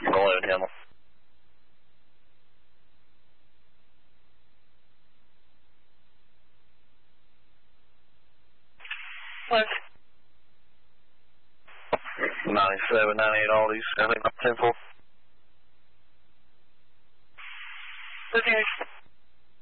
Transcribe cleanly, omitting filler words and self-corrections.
Rolling Hamel. What? 97, 98 Aldi's, 10-4. Okay.